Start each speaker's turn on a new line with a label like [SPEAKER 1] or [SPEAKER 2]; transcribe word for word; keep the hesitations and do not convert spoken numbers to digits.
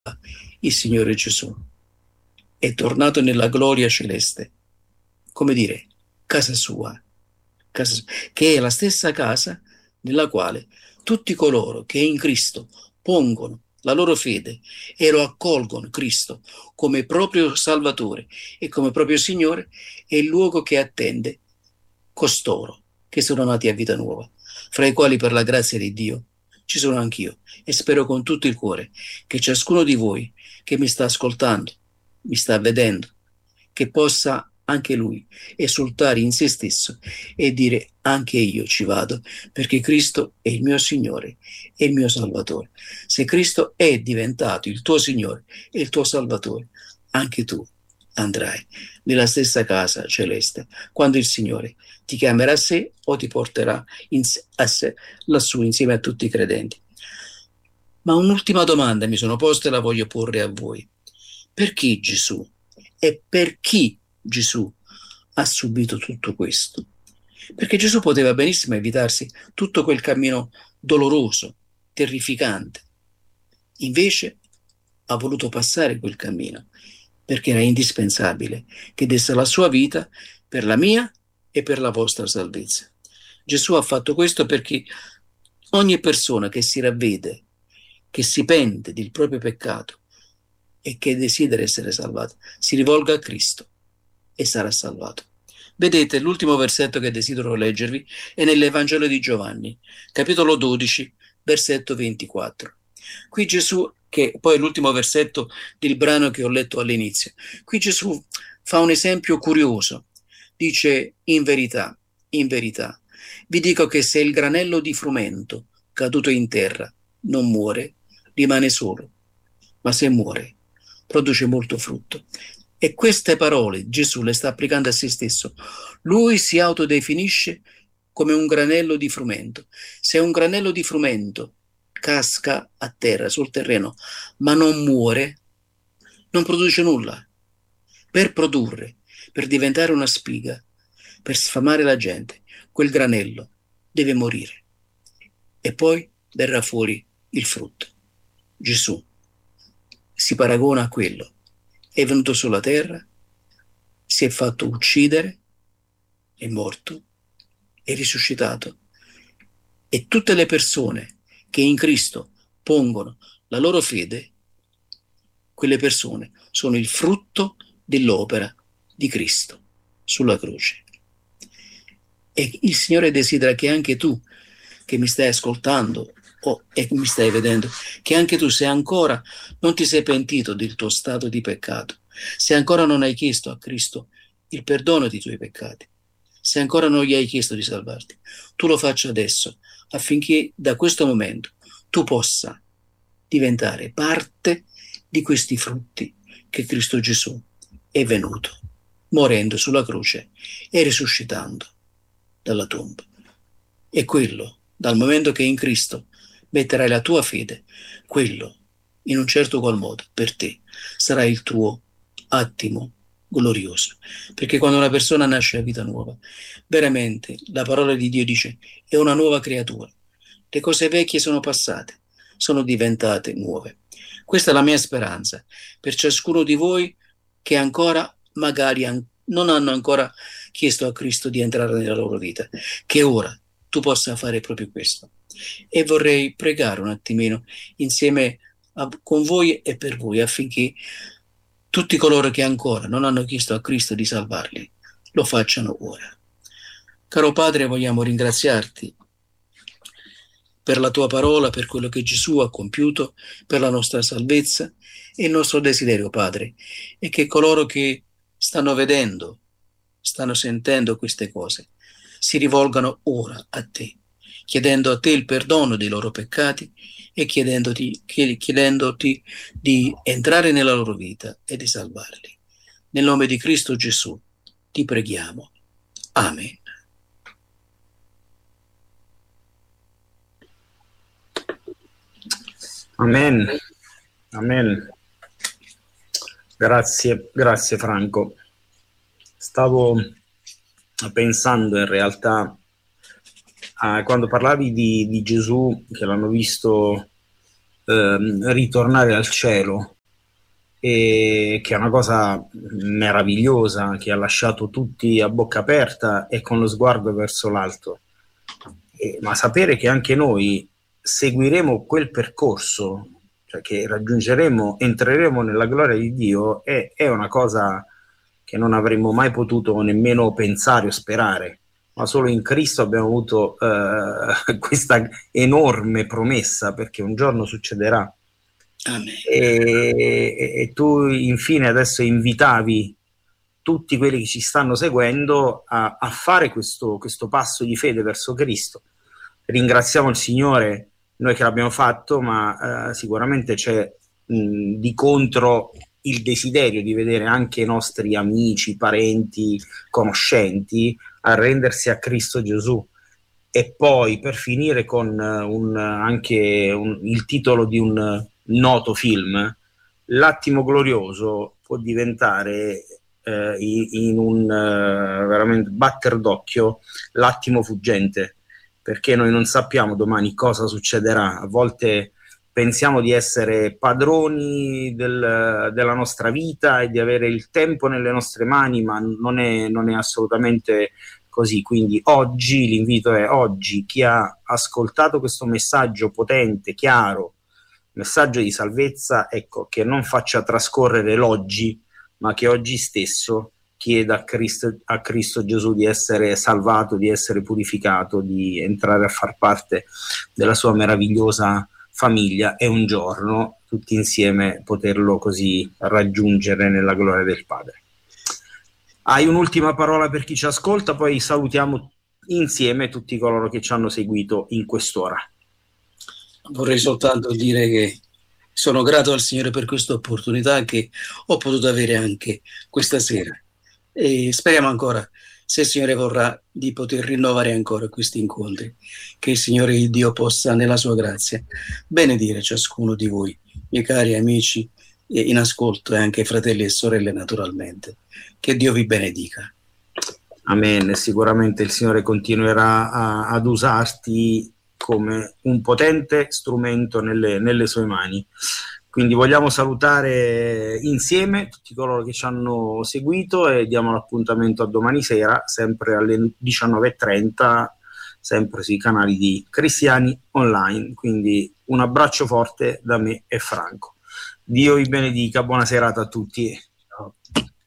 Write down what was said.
[SPEAKER 1] il Signore Gesù. È tornato nella gloria celeste, come dire, casa sua, casa sua, che è la stessa casa nella quale tutti coloro che in Cristo pongono la loro fede e lo accolgono Cristo come proprio Salvatore e come proprio Signore, è il luogo che attende costoro che sono nati a vita nuova, fra i quali per la grazia di Dio ci sono anch'io, e spero con tutto il cuore che ciascuno di voi che mi sta ascoltando, mi sta vedendo, che possa anche lui esultare in se stesso e dire: anche io ci vado, perché Cristo è il mio Signore e il mio Salvatore. Se Cristo è diventato il tuo Signore e il tuo Salvatore, anche tu andrai nella stessa casa celeste quando il Signore ti chiamerà a sé o ti porterà in sé, a sé lassù insieme a tutti i credenti. Ma un'ultima domanda mi sono posta e la voglio porre a voi: perché Gesù e per chi Gesù ha subito tutto questo? Perché Gesù poteva benissimo evitarsi tutto quel cammino doloroso, terrificante. Invece ha voluto passare quel cammino perché era indispensabile che desse la sua vita per la mia e per la vostra salvezza. Gesù ha fatto questo perché ogni persona che si ravvede, che si pente del proprio peccato e che desidera essere salvato, si rivolga a Cristo e sarà salvato. Vedete, l'ultimo versetto che desidero leggervi è nell'Evangelo di Giovanni, capitolo dodici, versetto ventiquattro. Qui Gesù, che poi è l'ultimo versetto del brano che ho letto all'inizio, qui Gesù fa un esempio curioso. Dice: in verità, in verità, vi dico che se il granello di frumento caduto in terra non muore, rimane solo, ma se muore, produce molto frutto. E queste parole Gesù le sta applicando a se stesso. Lui si autodefinisce come un granello di frumento. Se un granello di frumento casca a terra, sul terreno, ma non muore, non produce nulla. Per produrre, per diventare una spiga, per sfamare la gente, quel granello deve morire. E poi verrà fuori il frutto. Gesù si paragona a quello. È venuto sulla terra, si è fatto uccidere, è morto, è risuscitato, e tutte le persone che in Cristo pongono la loro fede, quelle persone sono il frutto dell'opera di Cristo sulla croce. E il Signore desidera che anche tu, che mi stai ascoltando o e mi stai vedendo, che anche tu, se ancora non ti sei pentito del tuo stato di peccato, se ancora non hai chiesto a Cristo il perdono dei tuoi peccati, se ancora non gli hai chiesto di salvarti, tu lo faccia adesso, affinché da questo momento tu possa diventare parte di questi frutti che Cristo Gesù è venuto, morendo sulla croce e risuscitando dalla tomba. E quello, dal momento che in Cristo metterai la tua fede, quello, in un certo qual modo, per te sarà il tuo attimo glorioso. Perché quando una persona nasce a vita nuova, veramente la parola di Dio dice: è una nuova creatura. Le cose vecchie sono passate, sono diventate nuove. Questa è la mia speranza per ciascuno di voi che ancora magari non hanno ancora chiesto a Cristo di entrare nella loro vita, che ora tu possa fare proprio questo. E vorrei pregare un attimino insieme a, con voi e per voi, affinché tutti coloro che ancora non hanno chiesto a Cristo di salvarli lo facciano ora. Caro Padre, vogliamo ringraziarti per la tua parola, per quello che Gesù ha compiuto per la nostra salvezza, e il nostro desiderio, Padre, è che coloro che stanno vedendo, stanno sentendo queste cose, si rivolgano ora a te, chiedendo a te il perdono dei loro peccati e chiedendoti, chiedendoti di entrare nella loro vita e di salvarli. Nel nome di Cristo Gesù ti preghiamo. Amen.
[SPEAKER 2] Amen. Amen. Grazie, grazie Franco. Stavo pensando in realtà a quando parlavi di, di Gesù che l'hanno visto ehm, ritornare al cielo, e che è una cosa meravigliosa, che ha lasciato tutti a bocca aperta e con lo sguardo verso l'alto. E, ma sapere che anche noi seguiremo quel percorso, cioè che raggiungeremo, entreremo nella gloria di Dio, è, è una cosa che non avremmo mai potuto nemmeno pensare o sperare, ma solo in Cristo abbiamo avuto eh, questa enorme promessa, perché un giorno succederà.
[SPEAKER 1] Amen.
[SPEAKER 2] E, e tu infine adesso invitavi tutti quelli che ci stanno seguendo a, a fare questo, questo passo di fede verso Cristo. Ringraziamo il Signore, noi che l'abbiamo fatto, ma eh, sicuramente c'è mh, di contro il desiderio di vedere anche i nostri amici, parenti, conoscenti arrendersi a Cristo Gesù. E poi, per finire con un, anche un, il titolo di un noto film, L'attimo glorioso può diventare eh, in un uh, veramente batter d'occhio l'attimo fuggente, perché noi non sappiamo domani cosa succederà. A volte pensiamo di essere padroni del, della nostra vita e di avere il tempo nelle nostre mani, ma non è, non è assolutamente così. Quindi oggi l'invito è: oggi chi ha ascoltato questo messaggio potente, chiaro, messaggio di salvezza, ecco, che non faccia trascorrere l'oggi, ma che oggi stesso chieda a Cristo, a Cristo Gesù di essere salvato, di essere purificato, di entrare a far parte della sua meravigliosa famiglia, e un giorno tutti insieme poterlo così raggiungere nella gloria del Padre. Hai un'ultima parola per chi ci ascolta, poi salutiamo insieme tutti coloro che ci hanno seguito in quest'ora.
[SPEAKER 1] Vorrei soltanto dire che sono grato al Signore per questa opportunità che ho potuto avere anche questa sera, e speriamo ancora, se il Signore vorrà, di poter rinnovare ancora questi incontri, che il Signore il Dio possa nella sua grazia benedire ciascuno di voi, miei cari amici in ascolto, e anche fratelli e sorelle naturalmente. Che Dio vi benedica.
[SPEAKER 2] Amen. Sicuramente il Signore continuerà a, ad usarti come un potente strumento nelle, nelle sue mani. Quindi vogliamo salutare insieme tutti coloro che ci hanno seguito e diamo l'appuntamento a domani sera, sempre alle diciannove e trenta, sempre sui canali di Cristiani Online. Quindi un abbraccio forte da me e Franco. Dio vi benedica, buona serata a tutti.
[SPEAKER 1] Ciao.